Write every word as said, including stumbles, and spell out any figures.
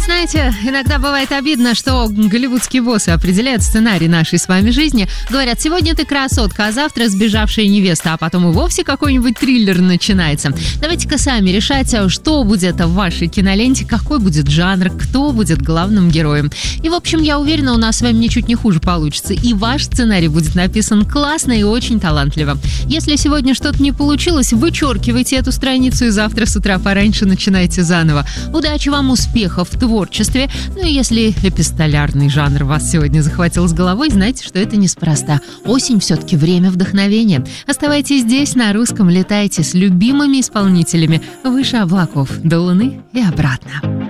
Знаете, иногда бывает обидно, что голливудские боссы определяют сценарий нашей с вами жизни. Говорят, сегодня ты красотка, а завтра сбежавшая невеста, а потом и вовсе какой-нибудь триллер начинается. Давайте-ка сами решать, что будет в вашей киноленте, какой будет жанр, кто будет главным героем. И, в общем, я уверена, у нас с вами ничуть не хуже получится. И ваш сценарий будет написан классно и очень талантливо. Если сегодня что-то не получилось, вычеркивайте эту страницу и завтра с утра пораньше начинайте заново. Удачи вам, успехов в творчестве. Ну и если эпистолярный жанр вас сегодня захватил с головой, знайте, что это неспроста. Осень все-таки время вдохновения. Оставайтесь здесь, на русском, летайте с любимыми исполнителями выше облаков, до Луны и обратно.